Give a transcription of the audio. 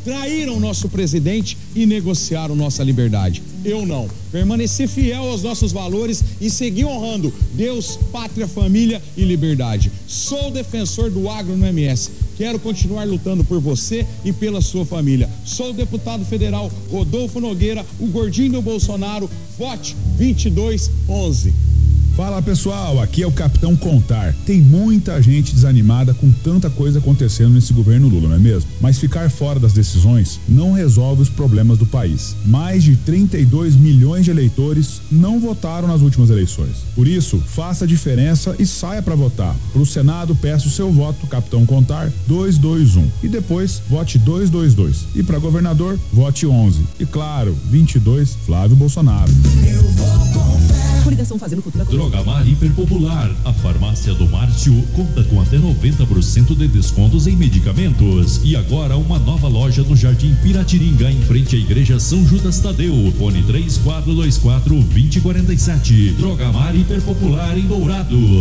traíram nosso presidente e negociaram nossa liberdade. Eu não. Permanecer fiel aos nossos valores e seguir honrando Deus, pátria, família e liberdade. Sou defensor do agro no MS. Quero continuar lutando por você e pela sua família. Sou o deputado federal Rodolfo Nogueira, o gordinho do Bolsonaro. Vote 2211. Fala pessoal, aqui é o Capitão Contar. Tem muita gente desanimada com tanta coisa acontecendo nesse governo Lula, não é mesmo? Mas ficar fora das decisões não resolve os problemas do país. Mais de 32 milhões de eleitores não votaram nas últimas eleições. Por isso, faça a diferença e saia para votar. Pro Senado, peço o seu voto, Capitão Contar 221. E depois, vote 222. E para governador, vote 11. E claro, 22, Flávio Bolsonaro. Eu vou com fé. Coligação Fazendo Cultura. Drogamar Hiperpopular. A farmácia do Márcio conta com até 90% de descontos em medicamentos. E agora uma nova loja no Jardim Piratininga, em frente à Igreja São Judas Tadeu. Fone 3424-2047. Drogamar Hiperpopular em Dourados.